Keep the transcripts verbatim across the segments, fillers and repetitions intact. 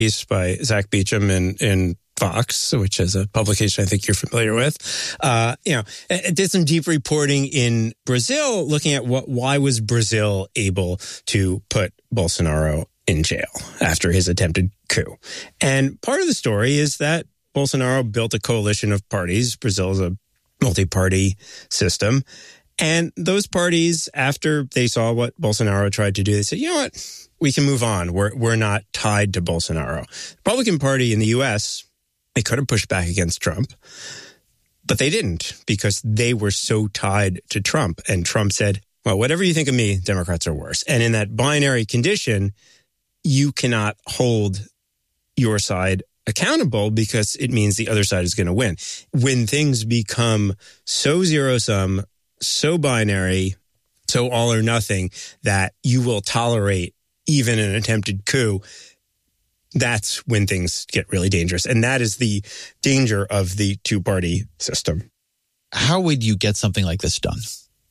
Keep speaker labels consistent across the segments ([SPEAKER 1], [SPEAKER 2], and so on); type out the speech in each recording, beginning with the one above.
[SPEAKER 1] piece by Zach Beecham in, in Fox, which is a publication I think you're familiar with. Uh, you know, it did some deep reporting in Brazil, looking at what why was Brazil able to put Bolsonaro in jail after his attempted coup. And part of the story is that Bolsonaro built a coalition of parties. Brazil is a multi-party system. And those parties, after they saw what Bolsonaro tried to do, they said, you know what, we can move on. We're, we're not tied to Bolsonaro. The Republican Party in the U S, they could have pushed back against Trump, but they didn't because they were so tied to Trump. And Trump said, well, whatever you think of me, Democrats are worse. And in that binary condition, you cannot hold your side accountable because it means the other side is going to win. When things become so zero-sum, so binary, so all or nothing that you will tolerate even an attempted coup, that's when things get really dangerous. And that is the danger of the two-party system.
[SPEAKER 2] How would you get something like this done?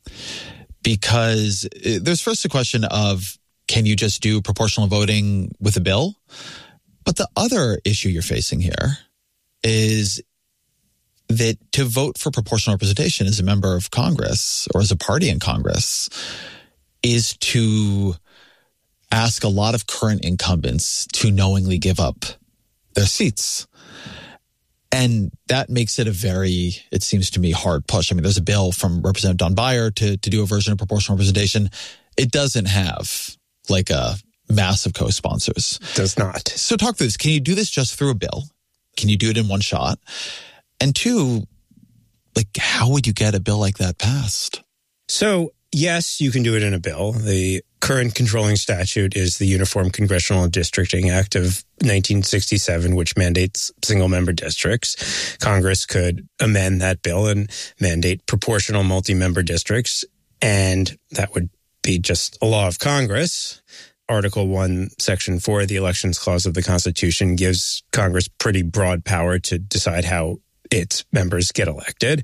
[SPEAKER 2] Because there's first a question of, can you just do proportional voting with a bill? But the other issue you're facing here is that to vote for proportional representation as a member of Congress or as a party in Congress is to ask a lot of current incumbents to knowingly give up their seats. And that makes it a very, it seems to me, hard push. I mean, there's a bill from Representative Don Beyer to, to do a version of proportional representation. It doesn't have like a massive co-sponsors.
[SPEAKER 1] Does not.
[SPEAKER 2] So talk through this. Can you do this just through a bill? Can you do it in one shot? And two, like, how would you get a bill like that passed?
[SPEAKER 1] So, yes, you can do it in a bill. The current controlling statute is the Uniform Congressional Districting Act of nineteen sixty-seven, which mandates single-member districts. Congress could amend that bill and mandate proportional multi-member districts, and that would be just a law of Congress. Article one, Section four of the Elections Clause of the Constitution gives Congress pretty broad power to decide how its members get elected.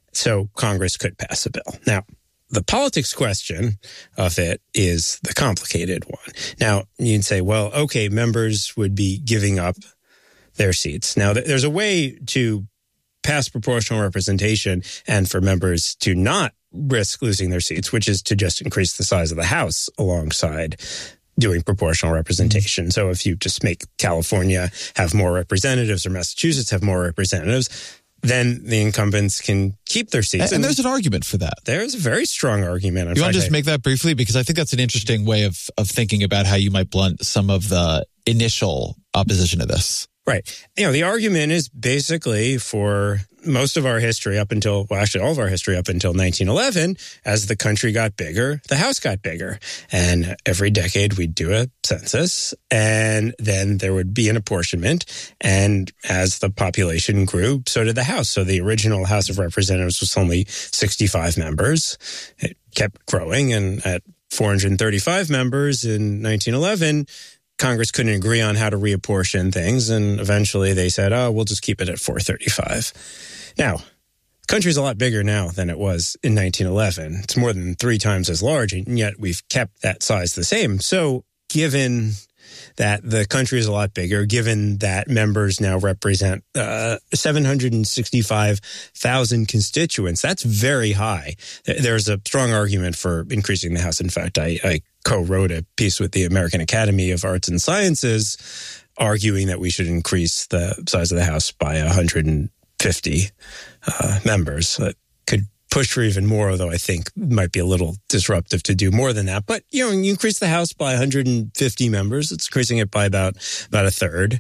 [SPEAKER 1] So Congress could pass a bill. Now, the politics question of it is the complicated one. Now, you'd say, well, okay, members would be giving up their seats. Now, there's a way to pass proportional representation and for members to not risk losing their seats, which is to just increase the size of the House alongside doing proportional representation. So if you just make California have more representatives or Massachusetts have more representatives, then the incumbents can keep their seats.
[SPEAKER 2] And, and there's an argument for that.
[SPEAKER 1] There's a very strong argument.
[SPEAKER 2] You want to just make that briefly? Because I think that's an interesting way of, of thinking about how you might blunt some of the initial opposition to this.
[SPEAKER 1] Right. You know, the argument is basically for most of our history up until, well, actually all of our history up until nineteen eleven, as the country got bigger, the House got bigger. And every decade we'd do a census and then there would be an apportionment. And as the population grew, so did the House. So the original House of Representatives was only sixty-five members. It kept growing, and at four hundred thirty-five members in nineteen eleven, Congress couldn't agree on how to reapportion things, and eventually they said, oh, we'll just keep it at four thirty-five. Now, the country's a lot bigger now than it was in nineteen eleven. It's more than three times as large, and yet we've kept that size the same. So given that the country is a lot bigger, given that members now represent uh, seven hundred sixty-five thousand constituents, that's very high. There's a strong argument for increasing the House. In fact, I, I co-wrote a piece with the American Academy of Arts and Sciences arguing that we should increase the size of the House by one hundred fifty uh, members. That could push for even more, although I think it might be a little disruptive to do more than that. But, you know, you increase the House by one hundred fifty members, it's increasing it by about, about a third.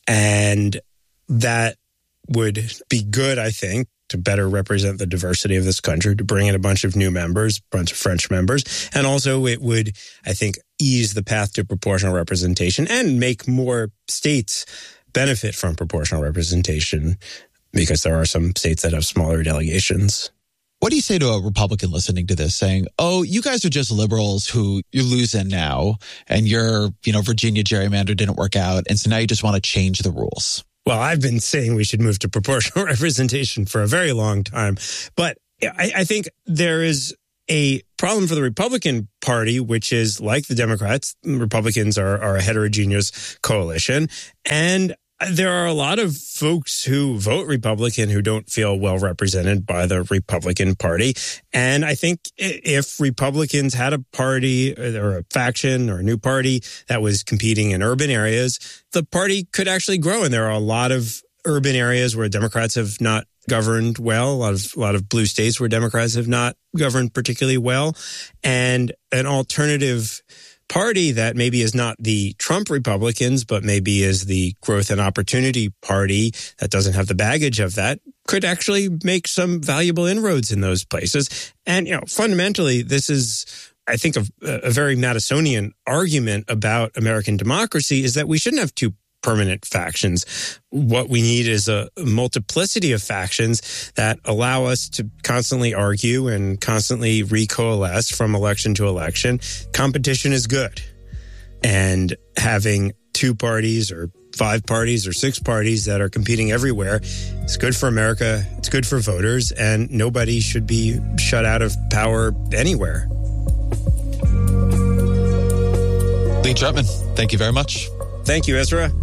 [SPEAKER 1] And that would be good, I think, to better represent the diversity of this country, to bring in a bunch of new members, a bunch of French members. And also it would, I think, ease the path to proportional representation and make more states benefit from proportional representation, because there are some states that have smaller delegations.
[SPEAKER 2] What do you say to a Republican listening to this saying, oh, you guys are just liberals who you're losing now, and your, you know, Virginia gerrymander didn't work out, and so now you just want to change the rules?
[SPEAKER 1] Well, I've been saying we should move to proportional representation for a very long time, but I, I think there is a problem for the Republican Party, which is like the Democrats. Republicans are, are a heterogeneous coalition. And there are a lot of folks who vote Republican who don't feel well represented by the Republican Party. And I think if Republicans had a party or a faction or a new party that was competing in urban areas, the party could actually grow. And there are a lot of urban areas where Democrats have not governed well, a lot of a lot of blue states where Democrats have not governed particularly well. And an alternative party that maybe is not the Trump Republicans, but maybe is the Growth and Opportunity Party that doesn't have the baggage of that, could actually make some valuable inroads in those places. And, you know, fundamentally, this is, I think, a, a very Madisonian argument about American democracy is that we shouldn't have two permanent factions. What we need is a multiplicity of factions that allow us to constantly argue and constantly recoalesce from election to election. Competition is good. And having two parties or five parties or six parties that are competing everywhere is good for America. It's good for voters, and nobody should be shut out of power anywhere.
[SPEAKER 2] Lee Drutman, thank you very much.
[SPEAKER 1] Thank you, Ezra.